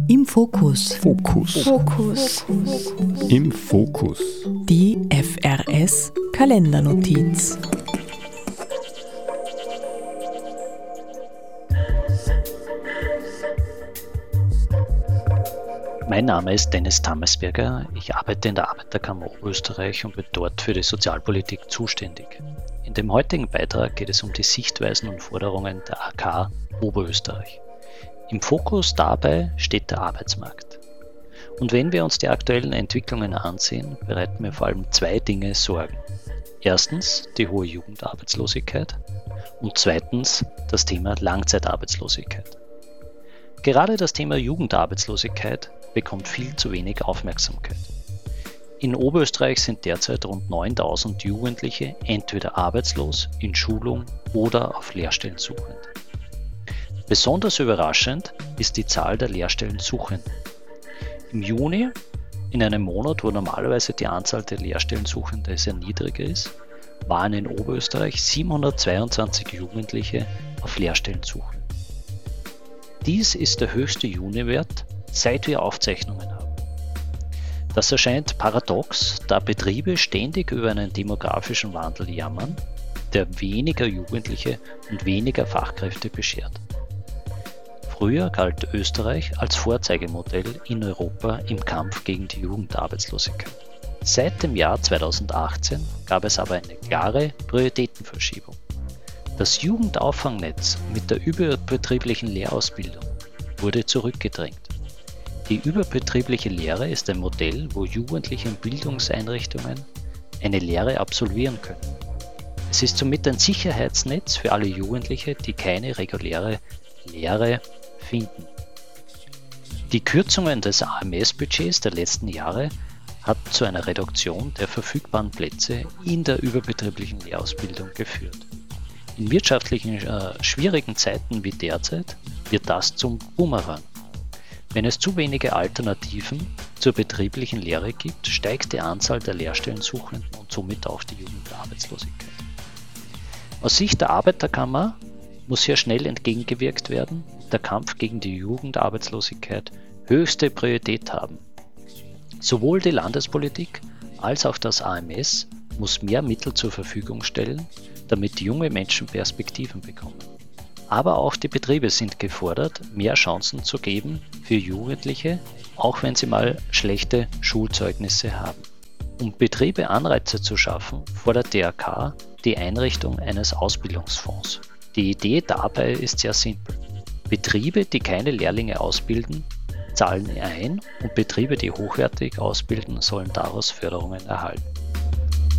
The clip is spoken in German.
Im Fokus. Fokus. Im Fokus. Die FRS Kalendernotiz. Mein Name ist Dennis Tammersberger. Ich arbeite in der Arbeiterkammer Oberösterreich und bin dort für die Sozialpolitik zuständig. In dem heutigen Beitrag geht es um die Sichtweisen und Forderungen der AK Oberösterreich. Im Fokus dabei steht der Arbeitsmarkt. Und wenn wir uns die aktuellen Entwicklungen ansehen, bereiten mir vor allem zwei Dinge Sorgen. Erstens die hohe Jugendarbeitslosigkeit und zweitens das Thema Langzeitarbeitslosigkeit. Gerade das Thema Jugendarbeitslosigkeit bekommt viel zu wenig Aufmerksamkeit. In Oberösterreich sind derzeit rund 9000 Jugendliche entweder arbeitslos, in Schulung oder auf Lehrstellen suchend. Besonders überraschend ist die Zahl der Lehrstellensuchenden. Im Juni, in einem Monat, wo normalerweise die Anzahl der Lehrstellensuchenden sehr niedriger ist, waren in Oberösterreich 722 Jugendliche auf Lehrstellensuche. Dies ist der höchste Juniwert, seit wir Aufzeichnungen haben. Das erscheint paradox, da Betriebe ständig über einen demografischen Wandel jammern, der weniger Jugendliche und weniger Fachkräfte beschert. Früher galt Österreich als Vorzeigemodell in Europa im Kampf gegen die Jugendarbeitslosigkeit. Seit dem Jahr 2018 gab es aber eine klare Prioritätenverschiebung. Das Jugendauffangnnetz mit der überbetrieblichen Lehrausbildung wurde zurückgedrängt. Die überbetriebliche Lehre ist ein Modell, wo Jugendliche in Bildungseinrichtungen eine Lehre absolvieren können. Es ist somit ein Sicherheitsnetz für alle Jugendliche, die keine reguläre Lehre finden. Die Kürzungen des AMS-Budgets der letzten Jahre hat zu einer Reduktion der verfügbaren Plätze in der überbetrieblichen Lehrausbildung geführt. In wirtschaftlichen schwierigen Zeiten wie derzeit wird das zum Bumerang. Wenn es zu wenige Alternativen zur betrieblichen Lehre gibt, steigt die Anzahl der Lehrstellensuchenden und somit auch die Jugendarbeitslosigkeit. Aus Sicht der Arbeiterkammer muss hier schnell entgegengewirkt werden und der Kampf gegen die Jugendarbeitslosigkeit höchste Priorität haben. Sowohl die Landespolitik als auch das AMS muss mehr Mittel zur Verfügung stellen, damit junge Menschen Perspektiven bekommen. Aber auch die Betriebe sind gefordert, mehr Chancen zu geben für Jugendliche, auch wenn sie mal schlechte Schulzeugnisse haben. Um Betriebe Anreize zu schaffen, fordert die AK die Einrichtung eines Ausbildungsfonds. Die Idee dabei ist sehr simpel. Betriebe, die keine Lehrlinge ausbilden, zahlen ein und Betriebe, die hochwertig ausbilden, sollen daraus Förderungen erhalten.